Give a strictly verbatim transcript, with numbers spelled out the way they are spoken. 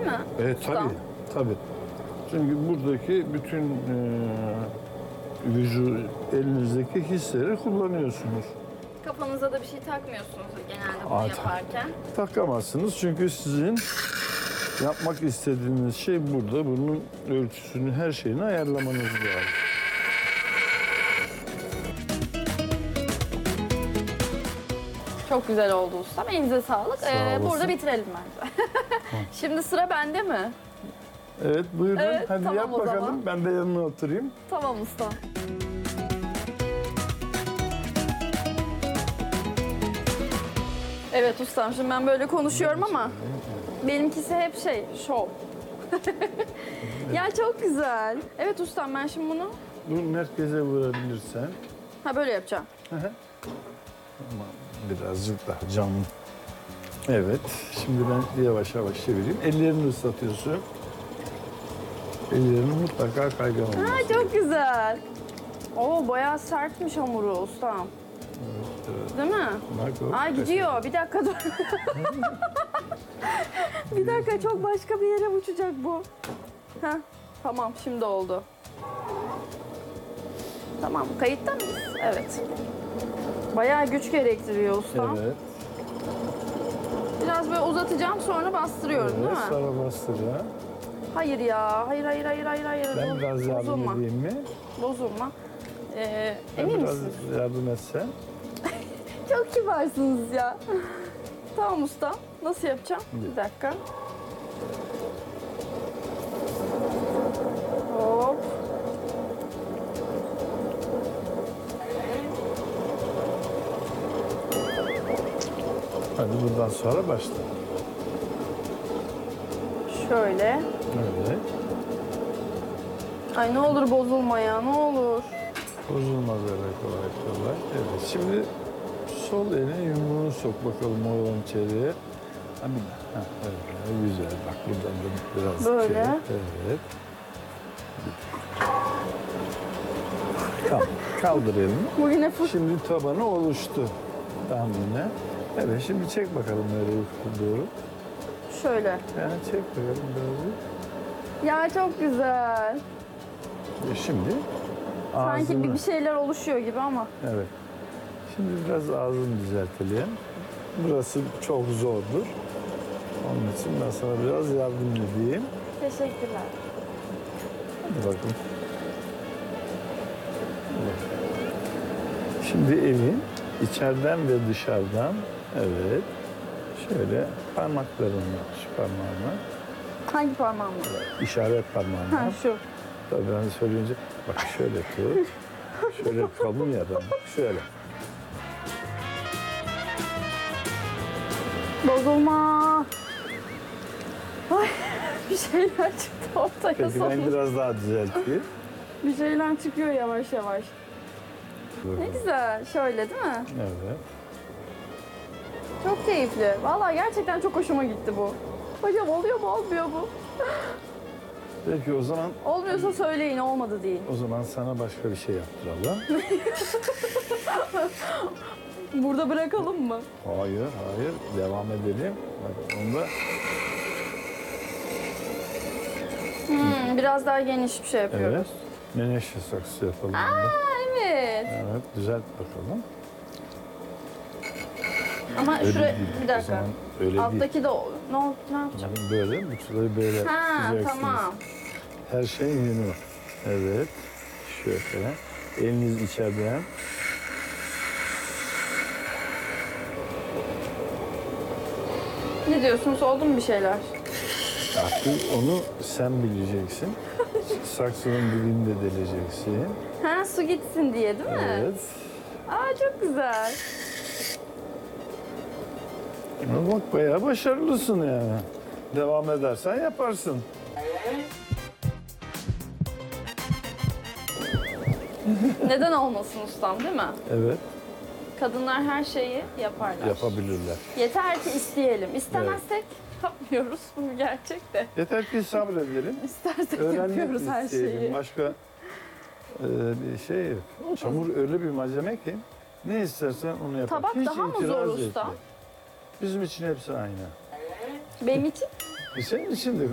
mi? Evet Ustam? tabii, tabii. Çünkü buradaki bütün e, vücut, elinizdeki hisleri kullanıyorsunuz. Kafanıza da bir şey takmıyorsunuz genelde bunu Aa, yaparken. Takamazsınız çünkü sizin yapmak istediğiniz şey burada. Bunun ölçüsünü, her şeyini ayarlamanız lazım. Çok güzel oldu ustam. Elinize sağlık. Sağ Ee, olasın. burada bitirelim bence. Şimdi sıra bende mi? Evet buyurun. Evet, Hadi tamam yap o bakalım. zaman. Ben de yanına oturayım. Tamam ustam. Evet ustam, şimdi ben böyle konuşuyorum ama benimkisi hep şey, şov. Ya çok güzel. Evet ustam, ben şimdi bunu Bunu merkeze vurabilirsen. ha böyle yapacağım. Ama birazcık daha canlı. Evet. Şimdi ben yavaş yavaş çevireyim. Ellerini ıslatıyorsun. Ellerini mutlaka kaygan olması. Ha çok güzel. Oo bayağı sertmiş hamuru ustam. Değil mi? Bak o. Aa gidiyor. Bir dakika dur. Bir dakika, çok başka bir yere uçacak bu. Heh, tamam şimdi oldu. Tamam, kayıtta mıyız? Evet. Bayağı güç gerektiriyor ustam. Evet. Biraz böyle uzatacağım, sonra bastırıyorum Evet. değil mi? Sonra bastır ya. Hayır ya. Hayır hayır hayır hayır hayır. Ben Boz- biraz yardım Bozulma. edeyim mi? Bozulma. Ee, Ben emin biraz misiniz? yardım etsen. Çok kibarsınız ya. Tamam usta. Nasıl yapacağım? Bir dakika. Hop. Hadi buradan sonra başla. Şöyle. Evet. Ay ne olur bozulma ya, ne olur. Bozulmaz öyle kolay kolay. Evet. Şimdi sol eline yumruğunu sok bakalım oradan içeriye. Ha, bir, ha, evet, güzel. Bak buradan da biraz Böyle. içeri. Evet. Tamam. Kaldır elini. Bu yine fırt. Şimdi tabanı oluştu. Tahminen. Evet. Şimdi çek bakalım öyle yukarı doğru. Şöyle. Yani çek bakalım birazcık. Ya çok güzel. E şimdi Sanki ağzını... bir, bir şeyler oluşuyor gibi ama. Evet. Şimdi biraz ağzını düzeltelim. Burası çok zordur. Onun için ben sana biraz yardım edeyim. Teşekkürler. Hadi bakın. Bak. Şimdi elin içeriden ve dışarıdan, evet, şöyle parmaklarınla, şu parmağınla, Hangi parmağımla? işaret parmağınla. Ha şu. Tabii ben söyleyince, bak şöyle tut. Şöyle kalın ya da şöyle. Bozulma. Ay bir şeyler çıktı ortaya Peki ben sonunda. biraz daha düzelteyim. Bir şeyler çıkıyor yavaş yavaş. Ne güzel. Şöyle değil mi? Evet. Çok keyifli. Vallahi gerçekten çok hoşuma gitti bu. Hocam oluyor mu olmuyor mu? Peki o zaman Olmuyorsa söyleyin, olmadı deyin. o zaman sana başka bir şey yaptıralım. Burada bırakalım mı? Hayır, hayır. Devam edelim. Bak onda Hmm, biraz daha geniş bir şey yapıyoruz. evet. Menekşe saksı yapalım. Aa, onda. evet. Evet, düzelt bakalım. Ama Öyle şuraya değil. bir O dakika. zaman öyle değil. Alttaki de o- ne, ol- ne yapacağım? Bakın böyle, bu suları böyle Ha tutacaksınız. tamam. Her şey yünü. Evet. Şöyle. Eliniz içeriden. Ne diyorsunuz? Oldu mu bir şeyler? Artık onu sen bileceksin. Saksının dibinde deleceksin. Ha su gitsin diye değil mi? Evet. Aa çok güzel. Ama bak bayağı başarılısın yani. Devam edersen yaparsın. Neden olmasın ustam değil mi? Evet, Kadınlar her şeyi yaparlar. yapabilirler. Yeter ki isteyelim. İstemezsek yapmıyoruz. Bu bir gerçek de. Yeter ki sabredelim. İstersek Öğrenmek yapıyoruz her isteyelim. şeyi. Başka e, bir şey yok. Çamur öyle bir malzeme ki ne istersen onu yapar. Tabak Hiç daha mı itiraz zor etme. usta? Bizim için hepsi aynı. Benim için E senin için de